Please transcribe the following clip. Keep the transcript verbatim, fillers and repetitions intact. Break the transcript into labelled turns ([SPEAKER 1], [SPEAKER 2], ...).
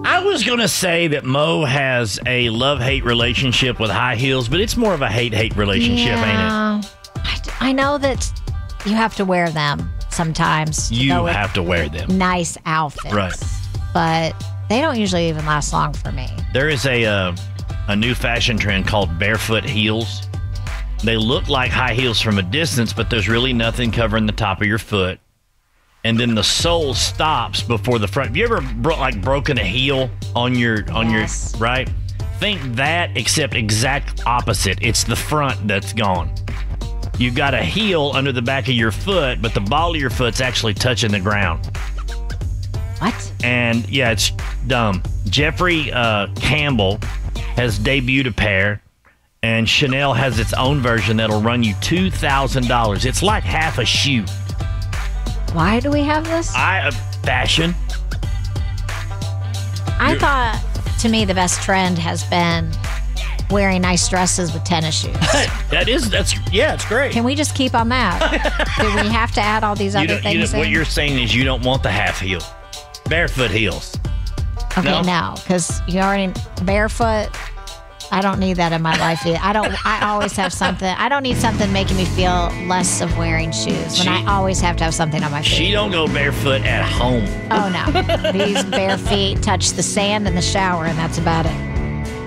[SPEAKER 1] I was going to say that Mo has a love-hate relationship with high heels, but it's more of a hate-hate relationship,
[SPEAKER 2] yeah.
[SPEAKER 1] ain't it?
[SPEAKER 2] I, I know that you have to wear them sometimes.
[SPEAKER 1] You
[SPEAKER 2] go with
[SPEAKER 1] have to wear them.
[SPEAKER 2] nice outfits.
[SPEAKER 1] Right.
[SPEAKER 2] But they don't usually even last long for me.
[SPEAKER 1] There is a uh, a new fashion trend called barefoot heels. They look like high heels from a distance, but there's really nothing covering the top of your foot. And then the sole stops before the front. Have you ever bro- like broken a heel on your on
[SPEAKER 2] Yes.
[SPEAKER 1] your right? Think that, except exact opposite. It's the front that's gone. You've got a heel under the back of your foot, but the ball of your foot's actually touching the ground.
[SPEAKER 2] What?
[SPEAKER 1] And yeah, it's dumb. Jeffrey uh, Campbell has debuted a pair, and Chanel has its own version that'll run you two thousand dollars. It's like half a shoe.
[SPEAKER 2] Why do we have this?
[SPEAKER 1] I uh, fashion.
[SPEAKER 2] I
[SPEAKER 1] You're-
[SPEAKER 2] thought, to me, the best trend has been wearing nice dresses with tennis shoes.
[SPEAKER 1] That is, that's, yeah, it's great.
[SPEAKER 2] Can we just keep on that? Do we have to add all these
[SPEAKER 1] You
[SPEAKER 2] other
[SPEAKER 1] don't, you
[SPEAKER 2] things
[SPEAKER 1] don't, what
[SPEAKER 2] in?
[SPEAKER 1] you're saying is you don't want the half heel. Barefoot heels.
[SPEAKER 2] Okay,
[SPEAKER 1] No?
[SPEAKER 2] no, because you already barefoot. I don't need that in my life either. I don't. I always have something. I don't need something making me feel less of wearing shoes. When
[SPEAKER 1] She-
[SPEAKER 2] I always have to have something on my feet.
[SPEAKER 1] She don't go barefoot at home.
[SPEAKER 2] Oh no, these bare feet touch the sand in the shower, and that's about it.